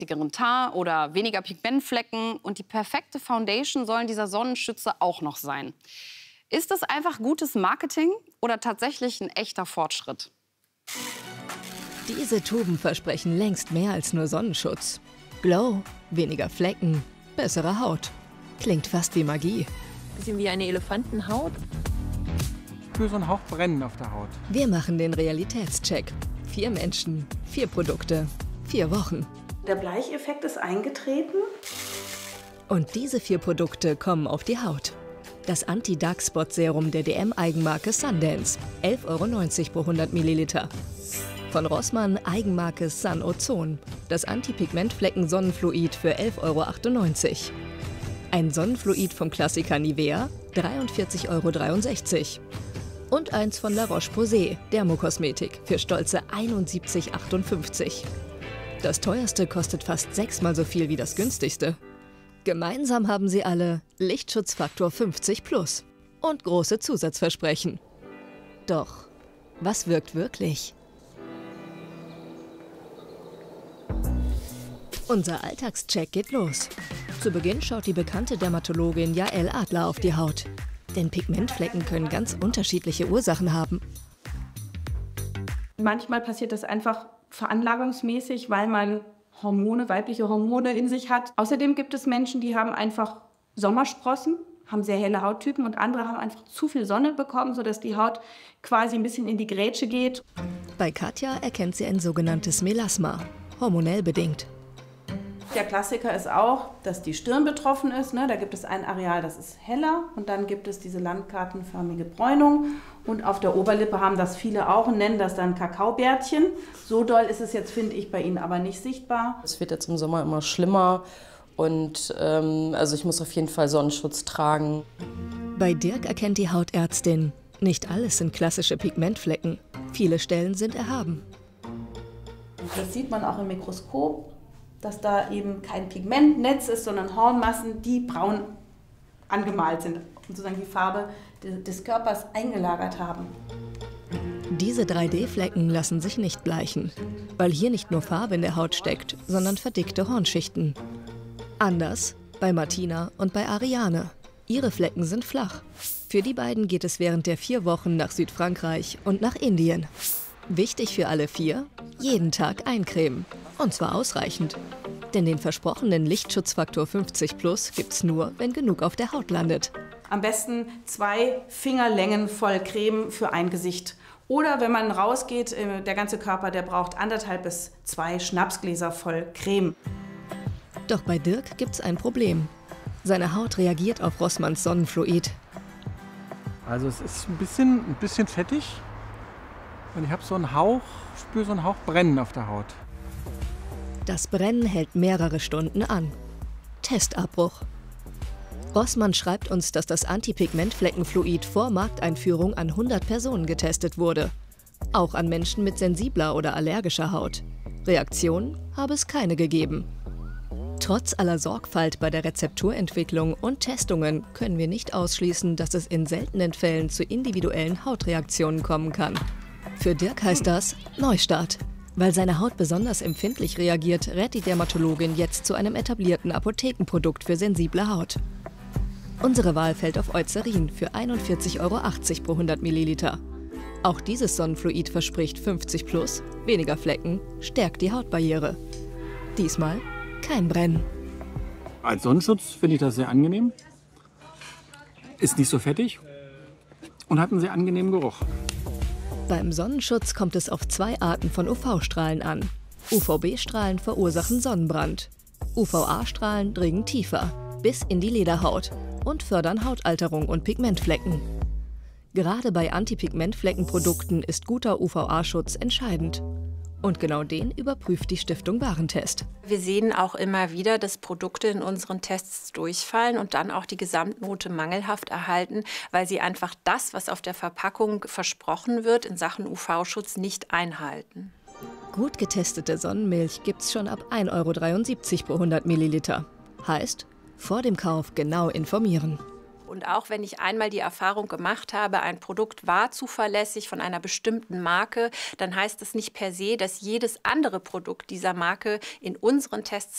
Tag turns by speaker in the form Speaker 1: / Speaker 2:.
Speaker 1: dickeren Teint oder weniger Pigmentflecken. Und die perfekte Foundation soll dieser Sonnenschützer auch noch sein. Ist das einfach gutes Marketing oder tatsächlich ein echter Fortschritt?
Speaker 2: Diese Tuben versprechen längst mehr als nur Sonnenschutz. Glow, weniger Flecken, bessere Haut. Klingt fast wie Magie.
Speaker 3: Bisschen wie eine Elefantenhaut.
Speaker 4: Für so einen Hauch Brennen auf der Haut.
Speaker 2: Wir machen den Realitätscheck. 4 Menschen, 4 Produkte, 4 Wochen.
Speaker 5: Der Bleicheffekt ist eingetreten.
Speaker 2: Und diese 4 Produkte kommen auf die Haut. Das Anti-Dark-Spot-Serum der DM-Eigenmarke Sundance, 11,90 € pro 100 Milliliter. Von Rossmann Eigenmarke Sun Ozon, das Anti-Pigmentflecken-Sonnenfluid für 11,98 €. Ein Sonnenfluid vom Klassiker Nivea, 43,63 € und eins von La Roche-Posay, Dermokosmetik, für stolze 71,58 €. Das teuerste kostet fast 6-mal so viel wie das günstigste. Gemeinsam haben sie alle Lichtschutzfaktor 50+ und große Zusatzversprechen. Doch, was wirkt wirklich? Unser Alltagscheck geht los. Zu Beginn schaut die bekannte Dermatologin Jael Adler auf die Haut. Denn Pigmentflecken können ganz unterschiedliche Ursachen haben.
Speaker 5: Manchmal passiert das einfach veranlagungsmäßig, weil man weibliche Hormone in sich hat. Außerdem gibt es Menschen, die haben einfach Sommersprossen, haben sehr helle Hauttypen und andere haben einfach zu viel Sonne bekommen, sodass die Haut quasi ein bisschen in die Grätsche geht.
Speaker 2: Bei Katja erkennt sie ein sogenanntes Melasma, hormonell bedingt.
Speaker 5: Der Klassiker ist auch, dass die Stirn betroffen ist. Da gibt es ein Areal, das ist heller und dann gibt es diese landkartenförmige Bräunung. Und auf der Oberlippe haben das viele auch und nennen das dann Kakaobärtchen. So doll ist es jetzt, finde ich, bei Ihnen aber nicht sichtbar.
Speaker 6: Es wird jetzt im Sommer immer schlimmer und also ich muss auf jeden Fall Sonnenschutz tragen.
Speaker 2: Bei Dirk erkennt die Hautärztin, nicht alles sind klassische Pigmentflecken. Viele Stellen sind erhaben.
Speaker 5: Das sieht man auch im Mikroskop, dass da eben kein Pigmentnetz ist, sondern Hornmassen, die braun angemalt sind und sozusagen die Farbe des Körpers eingelagert haben.
Speaker 2: Diese 3D-Flecken lassen sich nicht bleichen, weil hier nicht nur Farbe in der Haut steckt, sondern verdickte Hornschichten. Anders bei Martina und bei Ariane. Ihre Flecken sind flach. Für die beiden geht es während der 4 Wochen nach Südfrankreich und nach Indien. Wichtig für alle 4, jeden Tag eincremen. Und zwar ausreichend. Denn den versprochenen Lichtschutzfaktor 50+ gibt's nur, wenn genug auf der Haut landet.
Speaker 5: Am besten 2 Fingerlängen voll Creme für ein Gesicht. Oder wenn man rausgeht, der ganze Körper, der braucht 1,5 bis 2 Schnapsgläser voll Creme.
Speaker 2: Doch bei Dirk gibt's ein Problem. Seine Haut reagiert auf Rossmanns Sonnenfluid.
Speaker 4: Also es ist ein bisschen fettig. Und ich habe spüre so einen Hauch Brennen auf der Haut.
Speaker 2: Das Brennen hält mehrere Stunden an. Testabbruch. Rossmann schreibt uns, dass das Antipigmentfleckenfluid vor Markteinführung an 100 Personen getestet wurde. Auch an Menschen mit sensibler oder allergischer Haut. Reaktionen habe es keine gegeben. Trotz aller Sorgfalt bei der Rezepturentwicklung und Testungen können wir nicht ausschließen, dass es in seltenen Fällen zu individuellen Hautreaktionen kommen kann. Für Dirk heißt das Neustart. Weil seine Haut besonders empfindlich reagiert, rät die Dermatologin jetzt zu einem etablierten Apothekenprodukt für sensible Haut. Unsere Wahl fällt auf Eucerin für 41,80 € pro 100 Milliliter. Auch dieses Sonnenfluid verspricht 50+, weniger Flecken, stärkt die Hautbarriere. Diesmal kein Brennen.
Speaker 4: Als Sonnenschutz finde ich das sehr angenehm. Ist nicht so fettig und hat einen sehr angenehmen Geruch.
Speaker 2: Beim Sonnenschutz kommt es auf 2 Arten von UV-Strahlen an. UVB-Strahlen verursachen Sonnenbrand. UVA-Strahlen dringen tiefer, bis in die Lederhaut und fördern Hautalterung und Pigmentflecken. Gerade bei Antipigmentfleckenprodukten ist guter UVA-Schutz entscheidend. Und genau den überprüft die Stiftung Warentest.
Speaker 3: Wir sehen auch immer wieder, dass Produkte in unseren Tests durchfallen und dann auch die Gesamtnote mangelhaft erhalten, weil sie einfach das, was auf der Verpackung versprochen wird, in Sachen UV-Schutz nicht einhalten.
Speaker 2: Gut getestete Sonnenmilch gibt's schon ab 1,73 € pro 100 Milliliter. Heißt, vor dem Kauf genau informieren.
Speaker 3: Und auch wenn ich einmal die Erfahrung gemacht habe, ein Produkt war zuverlässig von einer bestimmten Marke, dann heißt das nicht per se, dass jedes andere Produkt dieser Marke in unseren Tests